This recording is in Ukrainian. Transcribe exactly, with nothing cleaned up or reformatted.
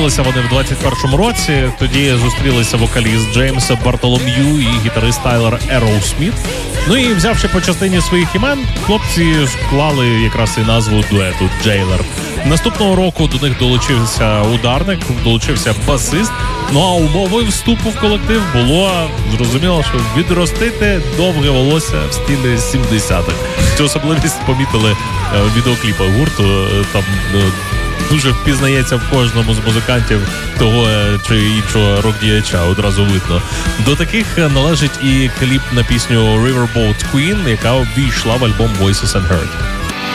Зустрілися вони в двадцять першому році. Тоді зустрілися вокаліст Джеймс Бартолом'ю і гітарист Тайлер Ероусміт. Ну і взявши по частині своїх імен, хлопці склали якраз і назву дуету «Джейлер». Наступного року до них долучився ударник, долучився басист. Ну а умовою вступу в колектив було, зрозуміло, що відростити довге волосся в стилі сімдесятих. Цю особливість помітили в відеокліпах гурту. Там дуже впізнається в кожному з музикантів того чи іншого рок-діяча, одразу видно. До таких належить і кліп на пісню Riverboat Queen, яка увійшла в альбом Voices Unheard.